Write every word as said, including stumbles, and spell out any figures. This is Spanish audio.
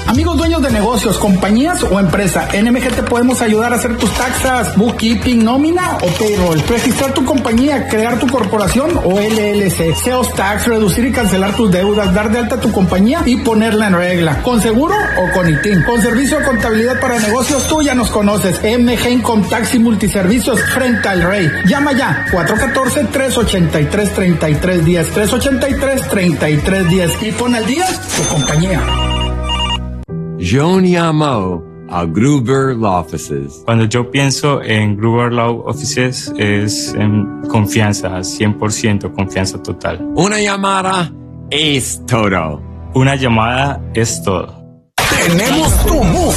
Amigos dueños de negocios, compañías o empresa, en M G te podemos ayudar a hacer tus taxas, bookkeeping, nómina o payroll, registrar tu compañía, crear tu corporación o L L C, sales tax, reducir y cancelar tus deudas, dar de alta tu compañía y ponerla en regla, con seguro o con I T I N. Con servicio de contabilidad para negocios, tú ya nos conoces. M G Income Tax y Multiservicios frente al Rey. Llama ya, cuatro uno cuatro, tres ocho tres, tres tres uno cero, tres ocho tres, tres tres uno cero y pon al día tu compañía. John llamó a Gruber Law Offices. Cuando yo pienso en Gruber Law Offices es en confianza, cien por ciento confianza total. Una llamada es todo. Una llamada es todo. Tenemos tu move.